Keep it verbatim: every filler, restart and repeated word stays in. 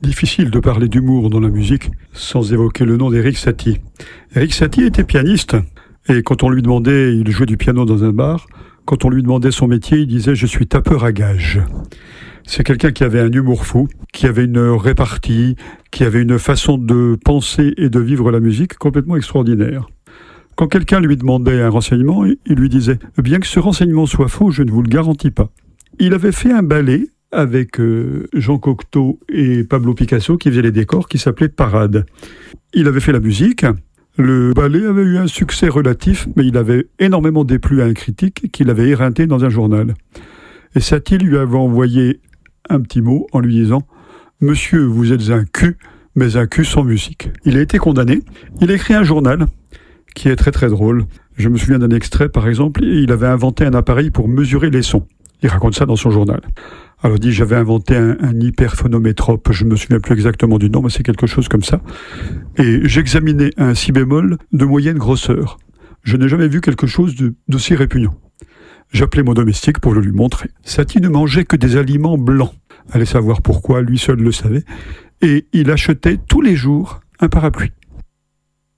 Difficile de parler d'humour dans la musique sans évoquer le nom d'Erik Satie. Erik Satie était pianiste et quand on lui demandait, il jouait du piano dans un bar, quand on lui demandait son métier, il disait « je suis tapeur à gages ». C'est quelqu'un qui avait un humour fou, qui avait une répartie, qui avait une façon de penser et de vivre la musique complètement extraordinaire. Quand quelqu'un lui demandait un renseignement, il lui disait « bien que ce renseignement soit faux, je ne vous le garantis pas ». Il avait fait un ballet avec euh, Jean Cocteau et Pablo Picasso qui faisaient les décors, qui s'appelait Parade. Il avait fait la musique, le ballet avait eu un succès relatif, mais il avait énormément déplu à un critique qu'il avait éreinté dans un journal. Et Satie lui avait envoyé un petit mot en lui disant « Monsieur, vous êtes un cul, mais un cul sans musique ». Il a été condamné, il a écrit un journal qui est très très drôle. Je me souviens d'un extrait par exemple, il avait inventé un appareil pour mesurer les sons. Il raconte ça dans son journal. Alors il dit, j'avais inventé un, un hyperphonométrope, je ne me souviens plus exactement du nom, mais c'est quelque chose comme ça. Et j'examinais un si bémol de moyenne grosseur. Je n'ai jamais vu quelque chose de, d'aussi répugnant. J'appelais mon domestique pour le lui montrer. Satie ne mangeait que des aliments blancs. Allez savoir pourquoi, lui seul le savait. Et il achetait tous les jours un parapluie.